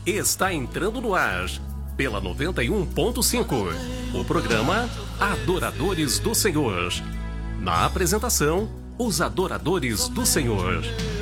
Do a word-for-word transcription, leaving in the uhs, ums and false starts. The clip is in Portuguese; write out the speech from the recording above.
Está entrando no ar, pela noventa e um ponto cinco, o programa Adoradores do Senhor. Na apresentação, os Adoradores do Senhor.